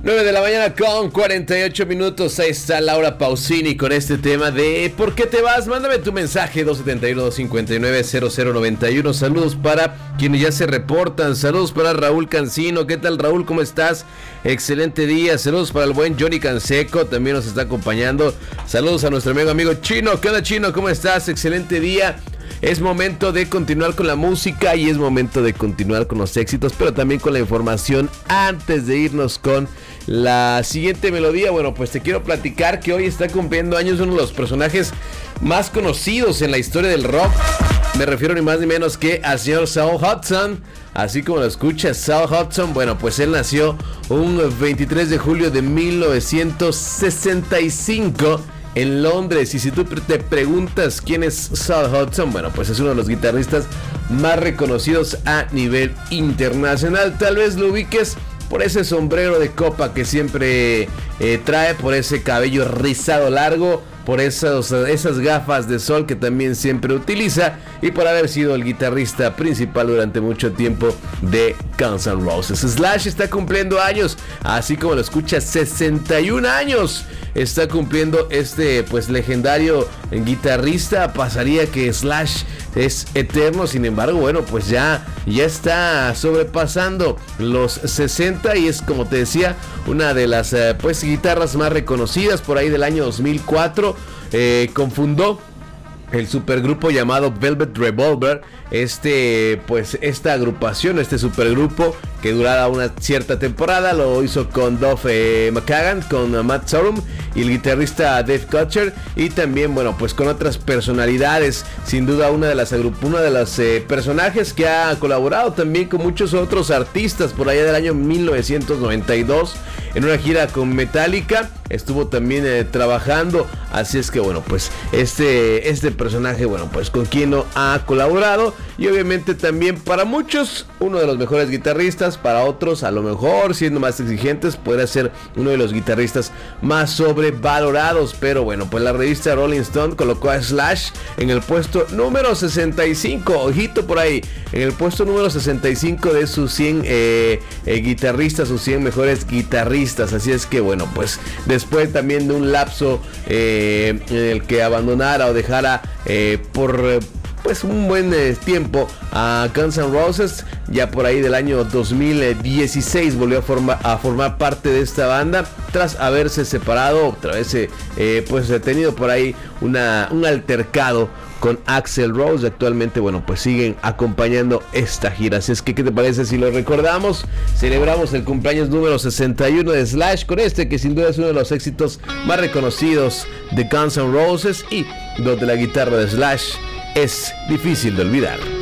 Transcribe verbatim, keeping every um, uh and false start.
nueve de la mañana con cuarenta y ocho minutos. Ahí está Laura Pausini con este tema de ¿por qué te vas? Mándame tu mensaje dos siete uno, dos cinco nueve, cero cero nueve uno. Saludos para quienes ya se reportan. Saludos para Raúl Cancino. ¿Qué tal, Raúl? ¿Cómo estás? Excelente día. Saludos para el buen Johnny Canseco, también nos está acompañando. Saludos a nuestro amigo amigo Chino. ¿Qué onda, Chino? ¿Cómo estás? Excelente día. Es momento de continuar con la música y es momento de continuar con los éxitos, pero también con la información antes de irnos con la siguiente melodía. Bueno, pues te quiero platicar que hoy está cumpliendo años uno de los personajes más conocidos en la historia del rock. Me refiero ni más ni menos que al señor Saul Hudson. Así como lo escuchas, Saul Hudson. Bueno, pues él nació un veintitrés de julio de mil novecientos sesenta y cinco en Londres. Y si tú te preguntas quién es Saul Hudson, bueno, pues es uno de los guitarristas más reconocidos a nivel internacional. Tal vez lo ubiques por ese sombrero de copa que siempre eh, trae, por ese cabello rizado largo, por esos, esas gafas de sol que también siempre utiliza y por haber sido el guitarrista principal durante mucho tiempo de Guns N' Roses. Slash está cumpliendo años, así como lo escuchas, sesenta y un años está cumpliendo este pues legendario guitarrista. Pasaría que Slash es eterno, sin embargo, bueno, pues ya, ya está sobrepasando los sesenta y es, como te decía, una de las eh, pues guitarras más reconocidas. Por ahí del año dos mil cuatro eh, confundó el supergrupo llamado Velvet Revolver. Este, pues esta agrupación, este supergrupo que duraba una cierta temporada, lo hizo con Duff eh, McKagan, con uh, Matt Sorum y el guitarrista Dave Kutcher, y también, bueno, pues con otras personalidades. Sin duda una de las una de los eh, personajes que ha colaborado también con muchos otros artistas por allá del año mil novecientos noventa y dos en una gira con Metallica. Estuvo también eh, trabajando, así es que bueno, pues este, este personaje, bueno, pues con quien no ha colaborado, y obviamente también para muchos uno de los mejores guitarristas, para otros a lo mejor, siendo más exigentes, puede ser uno de los guitarristas más sobrevalorados. Pero bueno, pues la revista Rolling Stone colocó a Slash en el puesto número sesenta y cinco, ojito por ahí, en el puesto número sesenta y cinco de sus cien eh, eh, guitarristas, sus cien mejores guitarristas. Así es que bueno, pues después también de un lapso eh, en el que abandonara o dejara eh, por eh, pues un buen eh, tiempo a Guns N' Roses, ya por ahí del año dos mil dieciséis volvió a, forma, a formar parte de esta banda tras haberse separado, otra vez eh, eh, pues ha tenido por ahí una, un altercado con Axl Rose. Actualmente, bueno, pues siguen acompañando esta gira. Así es que, ¿qué te parece si lo recordamos? Celebramos el cumpleaños número sesenta y uno de Slash con este, que sin duda es uno de los éxitos más reconocidos de Guns N' Roses y donde la guitarra de Slash es difícil de olvidar.